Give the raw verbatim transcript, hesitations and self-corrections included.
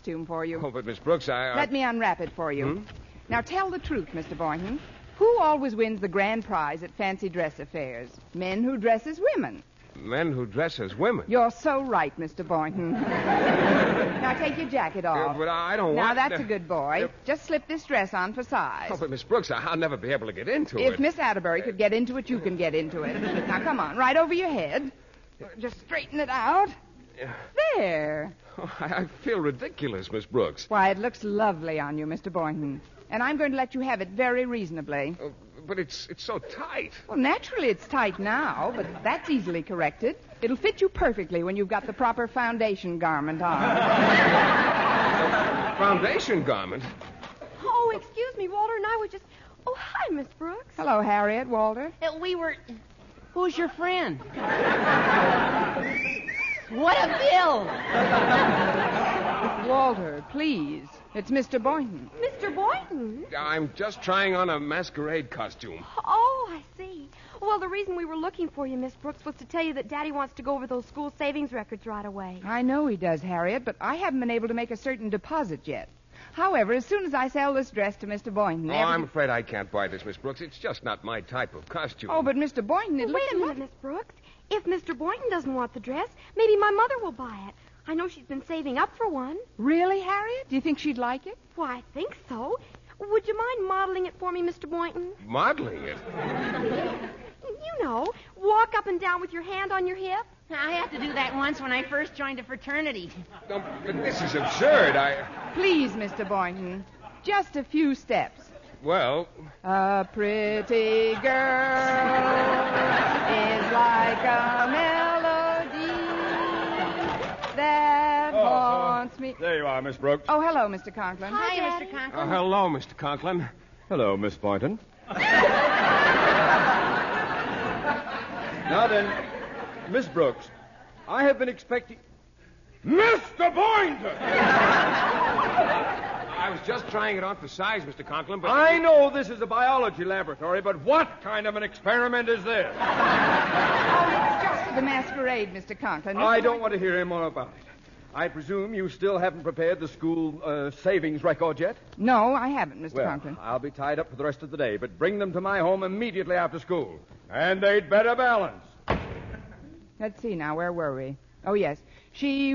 costume for you. Oh, but Miss Brooks, I... I... Let me unwrap it for you. Hmm? Now, tell the truth, Mister Boynton. Who always wins the grand prize at fancy dress affairs? Men who dress as women. Men who dress as women. You're so right, Mister Boynton. Now, take your jacket off. Uh, but I don't now, want... that's to... a good boy. Uh, Just slip this dress on for size. Oh, but Miss Brooks, I- I'll never be able to get into If it. Miss Atterbury could get into it, you can get into it. Now, come on, right over your head. Just straighten it out. There. Oh, I I feel ridiculous, Miss Brooks. Why, it looks lovely on you, Mister Boynton. And I'm going to let you have it very reasonably. Uh, but it's it's so tight. Well, naturally it's tight now, but that's easily corrected. It'll fit you perfectly when you've got the proper foundation garment on. Foundation garment? Oh, excuse me, Walter and I were just... Oh, hi, Miss Brooks. Hello, Harriet, Walter. Uh, we were... Who's your friend? What a bill! Walter, please. It's Mister Boynton. Mister Boynton? I'm just trying on a masquerade costume. Oh, I see. Well, the reason we were looking for you, Miss Brooks, was to tell you that Daddy wants to go over those school savings records right away. I know he does, Harriet, but I haven't been able to make a certain deposit yet. However, as soon as I sell this dress to Mister Boynton... Oh, everything- I'm afraid I can't buy this, Miss Brooks. It's just not my type of costume. Oh, but Mister Boynton, it Well, looks... wait a minute, Miss Brooks. If Mister Boynton doesn't want the dress, maybe my mother will buy it. I know she's been saving up for one. Really, Harriet? Do you think she'd like it? Why, I think so. Would you mind modeling it for me, Mister Boynton? Modeling it? You know, walk up and down with your hand on your hip. I had to do that once when I first joined a fraternity. No, but this is absurd. I... Please, Mister Boynton. Just a few steps. Well... A pretty girl is like a melody that Oh, haunts me. There you are, Miss Brooks. Oh, hello, Mister Conklin. Hi, Hiya, Daddy. Mister Uh, Conklin. hello, Mister Conklin. Hello, Miss Boynton. Now then, Miss Brooks, I have been expecting... Mister Boynton! I was just trying it on for size, Mister Conklin, but... I know this is a biology laboratory, but what kind of an experiment is this? Oh, it's just the masquerade, Mister Conklin. I don't want to hear any more about it. I presume you still haven't prepared the school uh, savings record yet? No, I haven't, Mister Well, Conklin. I'll be tied up for the rest of the day, but bring them to my home immediately after school. And they'd better balance. Let's see now. Where were we? Oh, yes. She